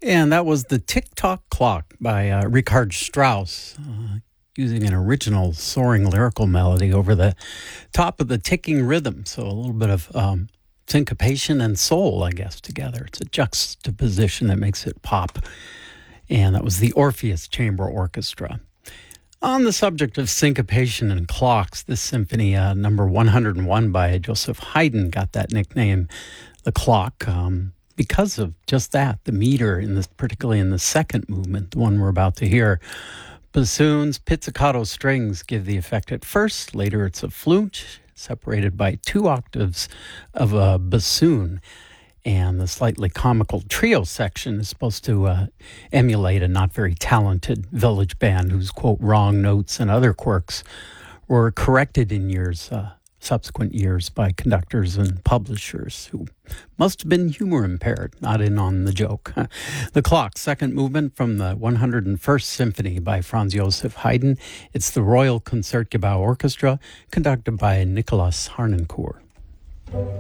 And that was the Tick-Tock Clock by Richard Strauss, using an original soaring lyrical melody over the top of the ticking rhythm. So a little bit of syncopation and soul, I guess, together. It's a juxtaposition that makes it pop. And that was the Orpheus Chamber Orchestra. On the subject of syncopation and clocks, this symphony, number 101 by Joseph Haydn, got that nickname, the clock, because of just that, the meter, particularly in the second movement, the one we're about to hear. Bassoons, pizzicato strings give the effect at first. Later it's a flute, separated by 2 octaves of a bassoon. And the slightly comical trio section is supposed to emulate a not very talented village band whose, quote, wrong notes and other quirks were corrected in subsequent years by conductors and publishers who must have been humor impaired, not in on the joke. The Clock, second movement from the 101st Symphony by Franz Joseph Haydn. It's the Royal Concertgebouw Orchestra, conducted by Nicolas Harnoncourt.